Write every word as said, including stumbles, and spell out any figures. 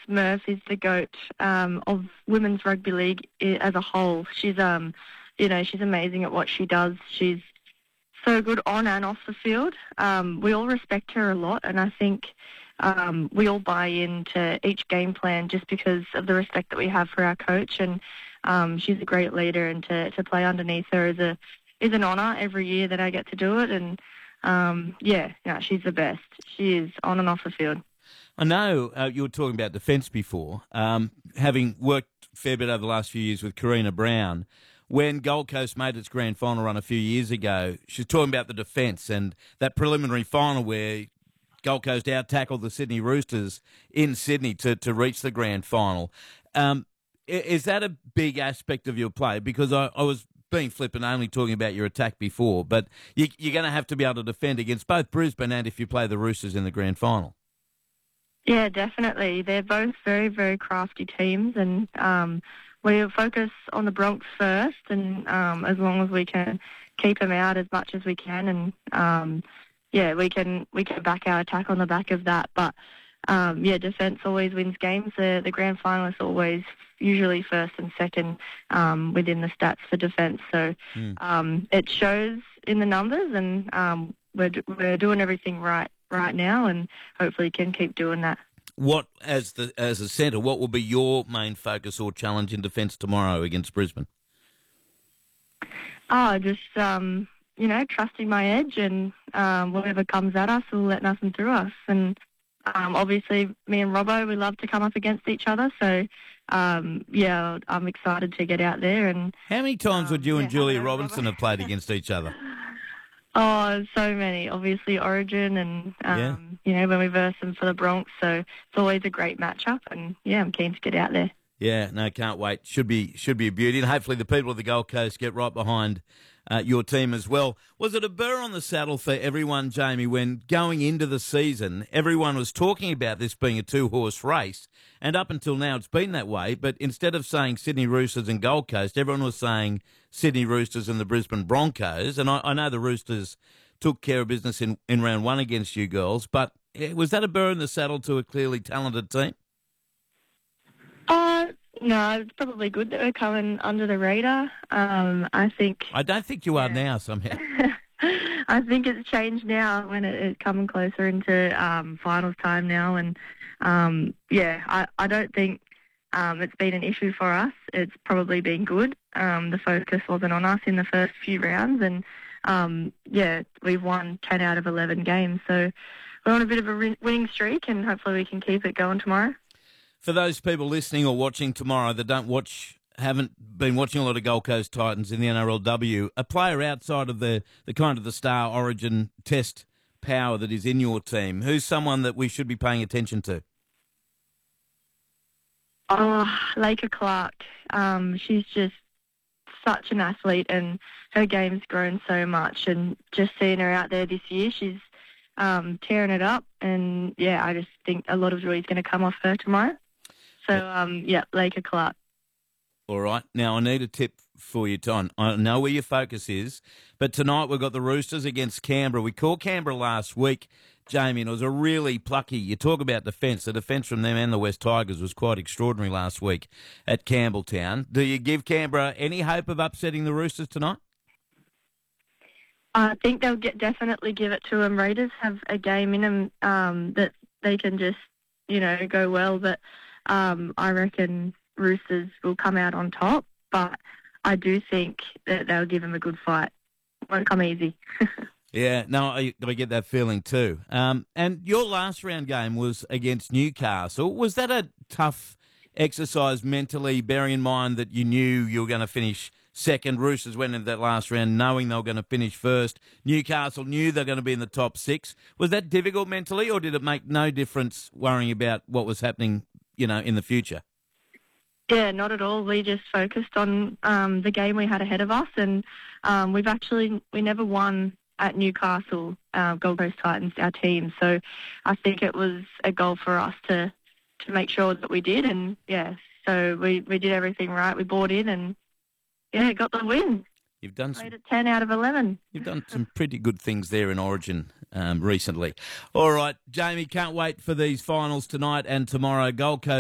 Murph is the GOAT um, of women's rugby league i- as a whole. She's, um, you know, she's amazing at what she does. She's so good on and off the field. Um, we all respect her a lot, and I think um, we all buy into each game plan just because of the respect that we have for our coach. And um, she's a great leader, and to, to play underneath her is a is an honour every year that I get to do it. And um, yeah, yeah, she's the best. She is on and off the field. I know uh, you were talking about defence before, um, having worked a fair bit over the last few years with Karina Brown. When Gold Coast made its grand final run a few years ago, she was talking about the defence and that preliminary final where Gold Coast out-tackled the Sydney Roosters in Sydney to, to reach the grand final. Um, is that a big aspect of your play? Because I, I was being flippant only talking about your attack before, but you, you're going to have to be able to defend against both Brisbane and if you play the Roosters in the grand final. Yeah, definitely. They're both very, very crafty teams, and um, we focus on the Bronx first, and um, as long as we can keep them out as much as we can, and um, yeah, we can we can back our attack on the back of that. But um, yeah, defence always wins games. The the grand finalists always usually first and second um, within the stats for defence. So mm. um, it shows in the numbers, and um, we're we're doing everything right. right now, and hopefully can keep doing that. What, as the as a centre, what will be your main focus or challenge in defence tomorrow against Brisbane? Oh, just, um, you know, trusting my edge, and um, whatever comes at us, we'll let nothing through us. And um, obviously, me and Robbo, we love to come up against each other, so um, yeah, I'm excited to get out there. And how many times um, would you yeah, and Julia hello, Robinson Robbo. have played against each other? Oh, so many. Obviously, Origin and, um, yeah. you know, when we verse them for the Bronx. So it's always a great matchup. And, yeah, I'm keen to get out there. Yeah, no, can't wait. Should be should be a beauty. And hopefully the people of the Gold Coast get right behind uh, your team as well. Was it a burr on the saddle for everyone, Jamie, when going into the season, everyone was talking about this being a two-horse race? And up until now, it's been that way. But instead of saying Sydney Roosters and Gold Coast, everyone was saying Sydney Roosters and the Brisbane Broncos. And I, I know the Roosters took care of business in, in round one against you girls. But was that a burr in the saddle to a clearly talented team? Uh, no, it's probably good that we're coming under the radar. Um, I think... I don't think you are yeah. now, somehow. I think it's changed now when it, it's coming closer into um, finals time now. And, um, yeah, I, I don't think um, it's been an issue for us. It's probably been good. Um, the focus wasn't on us in the first few rounds. And, um, yeah, we've won ten out of eleven games. So we're on a bit of a winning streak, and hopefully we can keep it going tomorrow. For those people listening or watching tomorrow that don't watch, haven't been watching a lot of Gold Coast Titans in the N R L W, a player outside of the, the kind of the star origin test power that is in your team, who's someone that we should be paying attention to? Oh, Laker Clark. Um, she's just such an athlete, and her game's grown so much. And just seeing her out there this year, she's um, tearing it up. And, yeah, I just think a lot of joy is going to come off her tomorrow. So, um, yeah, Laker Clark. All right. Now, I need a tip for you, Ton. I know where your focus is, but tonight we've got the Roosters against Canberra. We called Canberra last week, Jamie, and it was a really plucky. You talk about defence. The defence from them and the West Tigers was quite extraordinary last week at Campbelltown. Do you give Canberra any hope of upsetting the Roosters tonight? I think they'll get definitely give it to them. Raiders have a game in them um, that they can just, you know, go well, but um, I reckon Roosters will come out on top, but I do think that they'll give them a good fight. Won't come easy. Yeah, no, I, I get that feeling too. Um, and your last round game was against Newcastle. Was that a tough exercise mentally, bearing in mind that you knew you were going to finish second? Roosters went into that last round knowing they were going to finish first. Newcastle knew they were going to be in the top six. Was that difficult mentally, or did it make no difference worrying about what was happening, you know, in the future? Yeah, not at all. We just focused on um, the game we had ahead of us, and um, we've actually, we never won at Newcastle, uh, Gold Coast Titans, our team. So I think it was a goal for us to, to make sure that we did, and yeah, so we, we did everything right. We bought in and, yeah, got the win. You've done some, Played at ten out of eleven. You've done some pretty good things there in Origin um, recently. All right, Jamie, can't wait for these finals tonight and tomorrow. Gold Coast